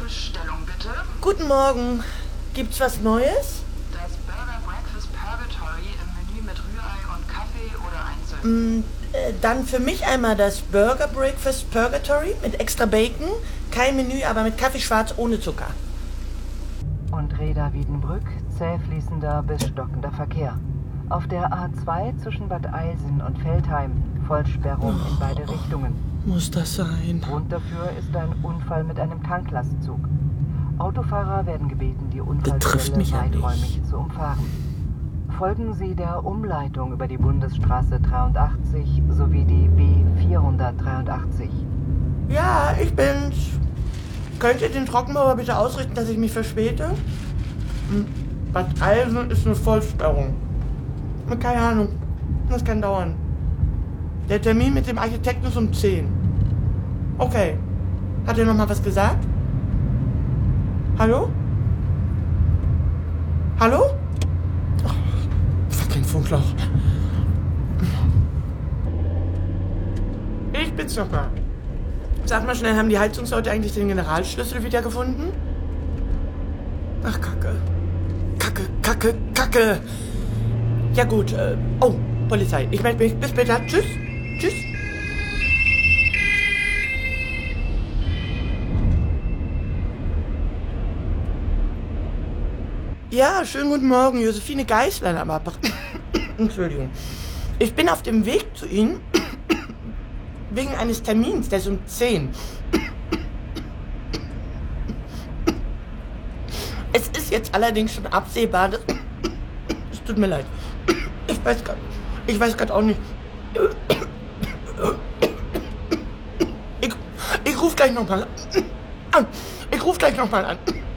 Bestellung bitte. Guten Morgen. Gibt's was Neues? Das Burger Breakfast Purgatory im Menü mit Rührei und Kaffee oder einzeln. Dann für mich einmal das Burger Breakfast Purgatory mit extra Bacon. Kein Menü, aber mit Kaffee schwarz ohne Zucker. Und Reda-Wiedenbrück, zäh fließender bis stockender Verkehr. Auf der A2 zwischen Bad Eilsen und Veltheim, Vollsperrung in beide Richtungen. Muss das sein? Grund dafür ist ein Unfall mit einem Tanklastzug. Autofahrer werden gebeten, die Betrifft mich Unfallstelle ja weiträumig zu umfahren. Folgen Sie der Umleitung über die Bundesstraße 83 sowie die B483. Ja, ich bin's. Könnt ihr den Trockenbauer bitte ausrichten, dass ich mich verspäte? Bad Eilsen ist eine Vollsperrung. Keine Ahnung. Das kann dauern. Der Termin mit dem Architekten ist um 10. Okay. Hat er noch mal was gesagt? Hallo? Hallo? Oh, fucking Funkloch. Ich bin's noch mal. Sag mal schnell, haben die Heizungsleute eigentlich den Generalschlüssel wiedergefunden? Ach, Kacke. Kacke, Kacke, Kacke. Ja gut, oh, Polizei. Ich melde mich. Bis später. Tschüss. Tschüss. Ja, schönen guten Morgen, Josephine Geisler am Apparat. Entschuldigung. Ich bin auf dem Weg zu Ihnen wegen eines Termins, der ist um 10. Es ist jetzt allerdings schon absehbar, dass... Es tut mir leid. Ich weiß gerade auch nicht. Ich rufe gleich nochmal an. Ich rufe gleich nochmal an.